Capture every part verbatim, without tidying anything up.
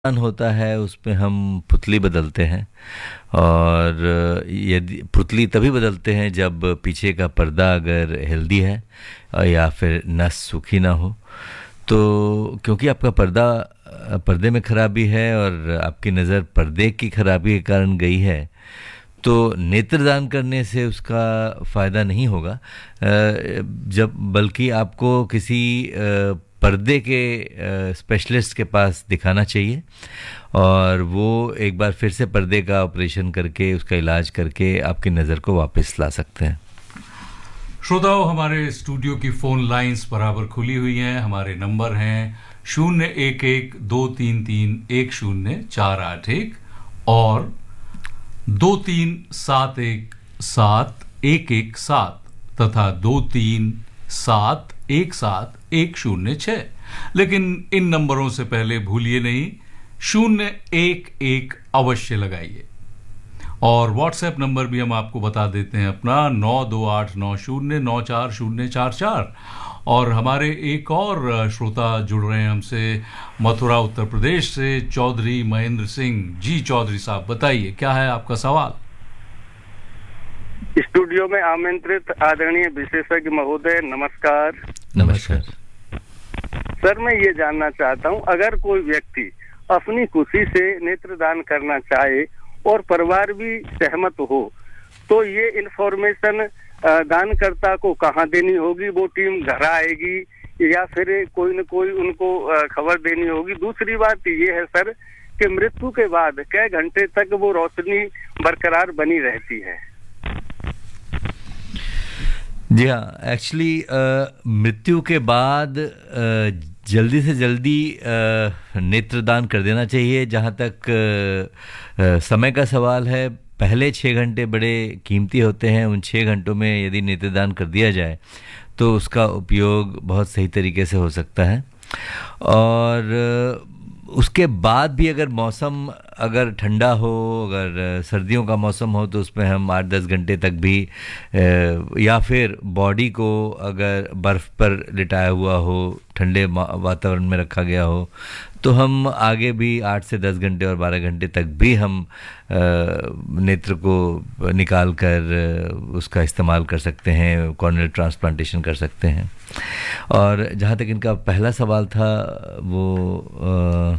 दान होता है उसमें हम पुतली बदलते हैं। और यदि पुतली तभी बदलते हैं जब पीछे का पर्दा अगर हेल्दी है या फिर नस सूखी ना हो, तो क्योंकि आपका पर्दा पर्दे में खराबी है और आपकी नज़र पर्दे की खराबी के कारण गई है, तो नेत्रदान करने से उसका फ़ायदा नहीं होगा, जब बल्कि आपको किसी पर्दे के स्पेशलिस्ट के पास दिखाना चाहिए और वो एक बार फिर से पर्दे का ऑपरेशन करके उसका इलाज करके आपकी नज़र को वापस ला सकते हैं। श्रोताओं, हमारे स्टूडियो की फ़ोन लाइंस बराबर खुली हुई हैं। हमारे नंबर हैं शून्य एक एक दो तीन तीन एक शून्य चार आठ एक और दो तीन सात एक सात एक एक सात तथा दो तीन सात एक सात एक शून्य छः। लेकिन इन नंबरों से पहले भूलिए नहीं, शून्य एक एक अवश्य लगाइए। और व्हाट्सएप नंबर भी हम आपको बता देते हैं अपना, नौ दो आठ नौ शून्य नौ चार शून्य चार चार। और हमारे एक और श्रोता जुड़ रहे हैं हमसे मथुरा उत्तर प्रदेश से, चौधरी महेंद्र सिंह जी। चौधरी साहब, बताइए क्या है आपका सवाल। स्टूडियो में आमंत्रित आदरणीय विशेषज्ञ महोदय, नमस्कार। नमस्कार सर, मैं ये जानना चाहता हूँ, अगर कोई व्यक्ति अपनी खुशी से नेत्रदान करना चाहे और परिवार भी सहमत हो, तो ये इन्फॉर्मेशन दानकर्ता को कहाँ देनी होगी? वो टीम घर आएगी या फिर कोई न कोई उनको खबर देनी होगी? दूसरी बात ये है सर कि मृत्यु के बाद कई घंटे तक वो रोशनी बरकरार बनी रहती है? जी हाँ, एक्चुअली मृत्यु के बाद uh, जल्दी से जल्दी uh, नेत्रदान कर देना चाहिए। जहाँ तक uh, uh, समय का सवाल है, पहले छः घंटे बड़े कीमती होते हैं। उन छः घंटों में यदि नेत्रदान कर दिया जाए तो उसका उपयोग बहुत सही तरीके से हो सकता है। और uh, उसके बाद भी अगर मौसम अगर ठंडा हो, अगर सर्दियों का मौसम हो, तो उसमें हम आठ दस घंटे तक भी, या फिर बॉडी को अगर बर्फ़ पर लिटाया हुआ हो, ठंडे वातावरण में रखा गया हो, तो हम आगे भी आठ से दस घंटे और बारह घंटे तक भी हम नेत्र को निकाल कर उसका इस्तेमाल कर सकते हैं, कॉर्नियल ट्रांसप्लांटेशन कर सकते हैं। और जहाँ तक इनका पहला सवाल था, वो आ,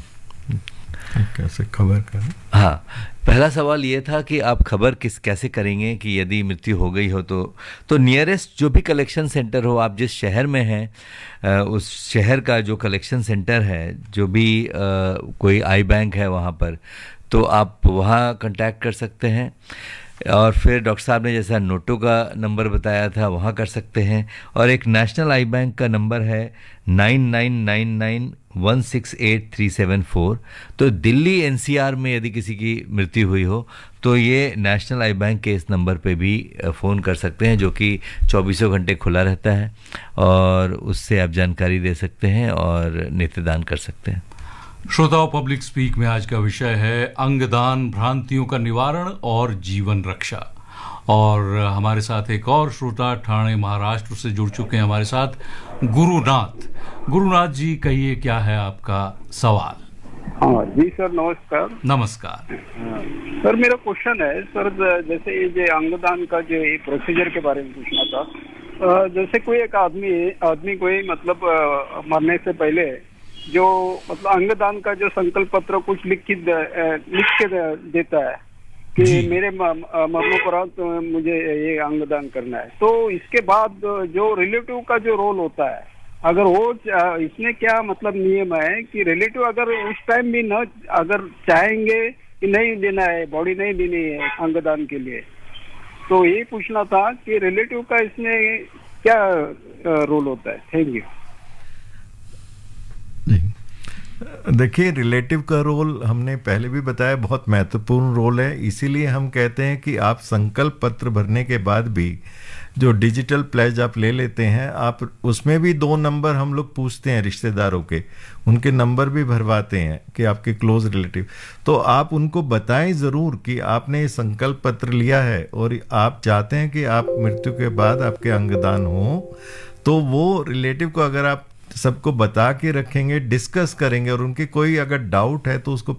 कैसे खबर करें? हाँ, पहला सवाल ये था कि आप खबर किस कैसे करेंगे कि यदि मृत्यु हो गई हो तो तो नियरेस्ट जो भी कलेक्शन सेंटर हो, आप जिस शहर में हैं उस शहर का जो कलेक्शन सेंटर है, जो भी आ, कोई आई बैंक है वहाँ पर, तो आप वहाँ कांटेक्ट कर सकते हैं। और फिर डॉक्टर साहब ने जैसा नोटो का नंबर बताया था, वहाँ कर सकते हैं। और एक नेशनल आई बैंक का नंबर है nine nine nine nine one six eight three seven four. तो दिल्ली एनसीआर में यदि किसी की मृत्यु हुई हो तो ये नेशनल आई बैंक के इस नंबर पे भी फ़ोन कर सकते हैं, जो कि चौबीसों घंटे खुला रहता है, और उससे आप जानकारी दे सकते हैं और नेत्रदान कर सकते हैं। श्रोताओं, पब्लिक स्पीक में आज का विषय है अंगदान, भ्रांतियों का निवारण और जीवन रक्षा। और हमारे साथ एक और श्रोता ठाणे महाराष्ट्र से जुड़ चुके हैं हमारे साथ, गुरुनाथ। गुरुनाथ जी, कहिए क्या है आपका सवाल। हाँ जी सर, नमस्कार। नमस्कार सर, मेरा क्वेश्चन है सर, जैसे ये जो अंगदान का जो प्रोसीजर के बारे में पूछना था। जैसे कोई एक आदमी आदमी कोई मतलब मरने से पहले जो मतलब अंगदान का जो संकल्प पत्र कुछ लिख के लिख के देता है कि मेरे मरणोपरांत मुझे ये अंगदान करना है, तो इसके बाद जो रिलेटिव का जो रोल होता है, अगर वो इसमें क्या मतलब नियम है कि रिलेटिव अगर उस टाइम भी न अगर चाहेंगे कि नहीं देना है, बॉडी नहीं देनी है अंगदान के लिए, तो ये पूछना था कि रिलेटिव का इसमें क्या रोल होता है। Thank you. देखिए, रिलेटिव का रोल हमने पहले भी बताया, बहुत महत्वपूर्ण रोल है। इसीलिए हम कहते हैं कि आप संकल्प पत्र भरने के बाद भी जो डिजिटल प्लेज आप ले लेते हैं, आप उसमें भी दो नंबर हम लोग पूछते हैं रिश्तेदारों के, उनके नंबर भी भरवाते हैं कि आपके क्लोज रिलेटिव, तो आप उनको बताएं ज़रूर कि आपने संकल्प पत्र लिया है और आप चाहते हैं कि आप मृत्यु के बाद आपके अंगदान हो। तो वो रिलेटिव को अगर आप सबको बता के रखेंगे, डिस्कस करेंगे और उनके कोई अगर डाउट है तो उसको